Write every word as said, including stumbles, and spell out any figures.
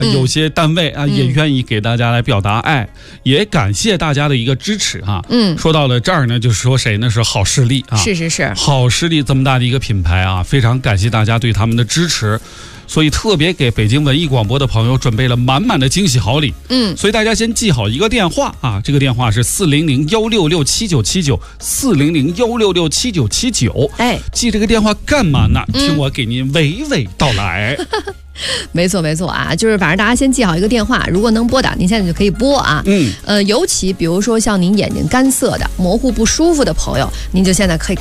嗯、有些单位啊、嗯、也愿意给大家来表达爱，也感谢大家的一个支持哈。嗯，说到了这儿呢，就是说谁呢？是好视力啊， 是是是， 好视力这么大的一个品牌啊，非常感谢大家对他们的支持。所以特别给北京文艺广播的朋友准备了满满的惊喜好礼，嗯，所以大家先记好一个电话啊，这个电话是四零零幺六六七九七九，四零零幺六六七九七九。哎，记这个电话干嘛呢？嗯、听我给您娓娓道来。 没错没错啊，就是反正大家先记好一个电话，如果能拨打，您现在就可以拨啊。嗯，呃，尤其比如说像您眼睛干涩的、模糊不舒服的朋友，您就现在可以